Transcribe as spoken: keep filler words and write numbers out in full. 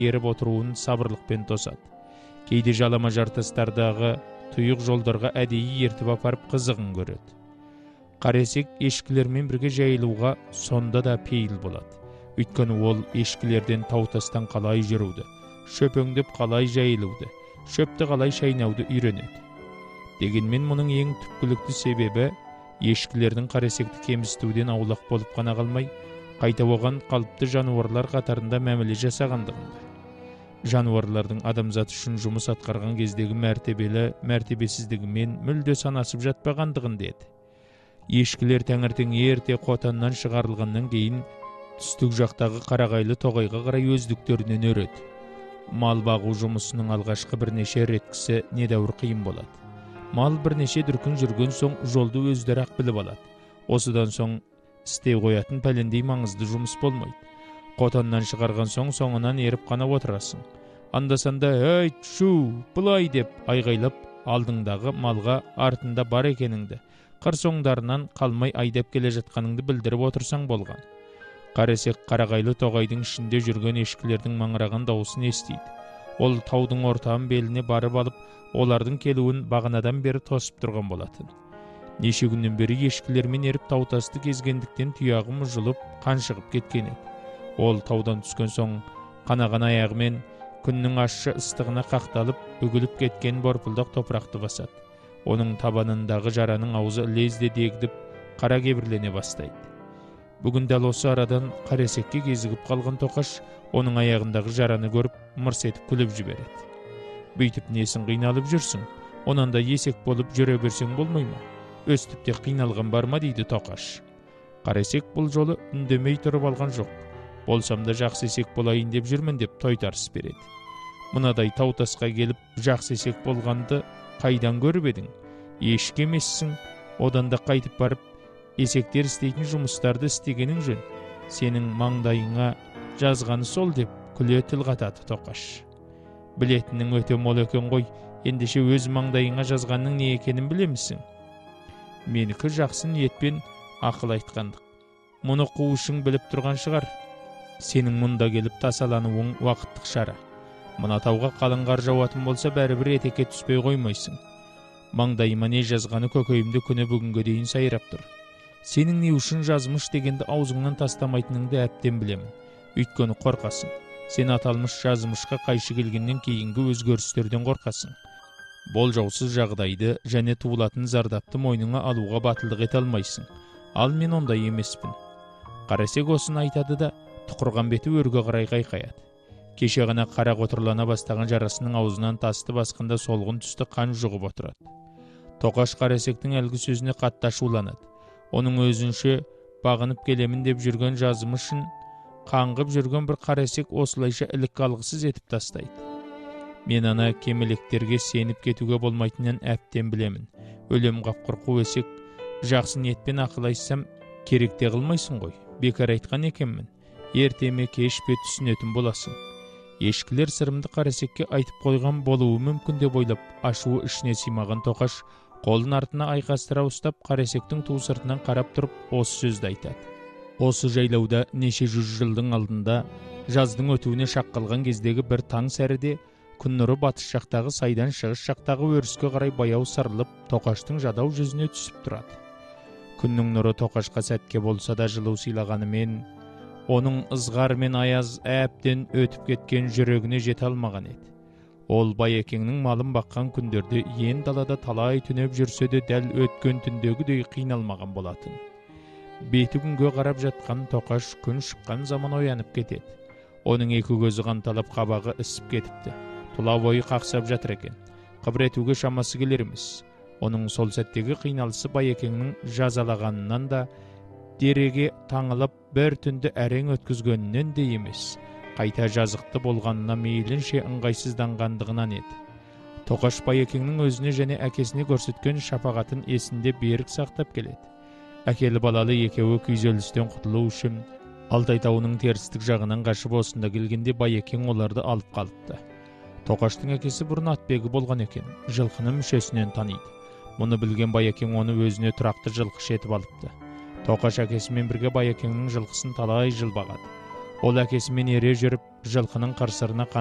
еріп отыруын сабырлықпен тосады. Кейде жалама жартастардағы тұйық жолдарға әдейі ертіп апарып қызығын көреді. Қаресек ешкілермен бірге жайылуға сонда да пейіл болады. Өйткені ол ешкілерден таутастан қалай жүруді, шөпөңдеп қалай жайылуды, шөпті қалай шайнауды үйренеді. Дегенмен мұның ең түпкілікті себебі ешкілердің қаресекті кемсітуден аулақ болып қана қалмай, қайта оған қалыпты жануарлар қатарында мәміле жасағандығында. Жануарлардың адамзат үшін жұмыс атқарған кездегі мәртебелі мәртебесіздігімен мүлде санасып жатпағандығын деді. Ешкілер таңертең ерте қотаннан шығарылғаннан кейін түстік жақтағы қарағайлы тоғайға қарай өздіктерінен өреді. Мал бағу жұмысының алғашқы бірнеше реткісі недәуір қиын болады. Мал бірнеше дүркін жүрген соң жолды өздері ақ біліп алады. Осыдан соң істей қоятын пәлендей маңызды жұмыс болмайды. Қотаннан шығарған соң соңынан еріп қана отырасың. Анда-санда «Әй, шу, бұлай» деп айғайлап алдыңдағы малға артында бар екеніңді, қыр соңдарынан қалмай айдап келе жатқаныңды білдіріп отырсаң болған. Қаресек қарағайлы тоғайдың ішінде жүрген ешкілердің маңыраған дауысын естиді. Ол таудың ортан беліне барып алып, олардың келуін бағанадан бері тосып тұрған болатын. Неше күннен бері ешкілермен еріп таутасты кезгендіктен тұяғы мұжылып, қаншығып кеткен еді. Ол таудан түскен соң қанаған аяғымен күннің ащы ыстығына қақталып, үгіліп кеткен борпылдақ топырақты басады. Оның табанындағы жараның аузы лезде дегдіп, қара кебірлене бастайды. Бүгін дәл осы арадан қаресекке кезігіп қалған тоқаш оның аяғындағы жараны көріп, мырс етіп күліп жібереді. Бүйтіп несін қиналып жүрсің? Онан да есек болып жүре берсең болмай ма? Өстіпте қиналған бар ма дейді тоқаш. Қаресек бұл жолы үндемей тұрып алған жоқ. Болсам да жақсы есек болайын деп жүрмін деп тойтарыс береді. Мынадай таутасқа келіп жақсы есек болғанды қайдан көріп едің? Ешкі емессің, одан да қайтып барып есектер істейтін жұмыстарды істегенің жөн. Сенің маңдайыңа жазғаны сол деп күле тіл қатады тоқаш. Білетінің өте мол екен ғой, ендеше өз маңдайыңа жазғанның не екенін білемісің? Менікі жақсы ниетпен ақыл айтқандық. Мұны қуышың біліп тұрған шығар. Сенің мұнда келіп тасалануың уақыттық шара. Мына тауға қалың қар жауатын болса, бәрібір етекке түспей қоймайсың. Маңдайыма не жазғаны көкейімді күні бүгінге дейін сайрап тұр. Сенің не үшін жазмыш дегенді аузыңнан тастамайтыныңды әптен білемін. Өйткені қорқасың. Сен аталмыш жазмышқа қайшы келгеннен кейінгі өзгерістерден қорқасың. Болжаусыз жағдайды және туылатын зардапты мойныңа алуға батылдық ете алмайсың. Ал мен ондай емеспін. Қаресек осыны айтады да, тұқырған беті өрге қарай қайқаяды. Кеше ғана қара қотырлана бастаған жарасының аузынан тасты басқанда солғын түсті қан жұғып отырады. Тоқаш Қаресектің әлгі сөзіне қатты ашуланады. Оның өзінше бағынып келемін деп жүрген жазмышын қаңғып жүрген бір Қаресек осылайша ілік алғысыз етіп тастайды. Мен ана кемелектерге сеніп кетуге болмайтынын әптен білемін. Өлем қапқыр қу есек, жақсы ниетпен ақыл айтсам керек те қылмайсың ғой. Бекар айтқан екенмін. Ертеме кешпе түсінетін боласың. Ешкілер сырымды Қаресекке айтып қойған болуы мүмкін деп ойлап, ашуы ішіне сыймаған тоқаш қолын артына айқастыра ұстап Қаресектің ту сыртынан қарап тұрып осы сөзді айтады. Осы жайлауда неше жүз жылдың алдында жаздың өтуіне шақ қалған кездегі бір таң сәріде күн нұры батыс жақтағы сайдан шығыс жақтағы өріске қарай баяу сарылып, тоқаштың жадау жүзіне түсіп тұрады. Күннің нұры тоқашқа сәтке болса да жылу сыйлағанымен, оның ызғар мен аяз әбден өтіп кеткен жүрегіне жете алмаған еді. Ол Байекеңнің малын баққан күндерде ен далада талай түнеп жүрсе де дәл өткен түндегідей қиналмаған болатын. Беті күнге қарап жатқан тоқаш күн шыққан заман оянып кетеді. Оның екі көзі қанталап, қабағы ісіп кетіпті. Тұла бойы қақсап жатыр екен. Қыбыр етуге шамасы келер емес. Оның сол сәттегі қиналысы Байекеңнің жазалағанынан да, дереге таңылып бір түнді әрең өткізгенінен де емес, қайта жазықты болғанына мейлінше ыңғайсызданғандығынан еді. Тоқаш Байекеңнің өзіне және әкесіне көрсеткен шапағатын есінде берік сақтап келеді. Әкелі балалы екеуі күйзелістен құтылу үшін Алтай тауының терістік жағынан қашып осында келгенде Байекең оларды алып қалыпты. Тоқаштың әкесі бұрын атбегі болған екен, жылқыны мүшесінен таниды. Мұны білген Байекең оны өзіне тұрақты жылқышы етіп алыпты. Тоқаш әкесімен бірге Байекеңнің жылқысын талай жыл бағады. Ол әкесімен ере жүріп, жылқының қырсырына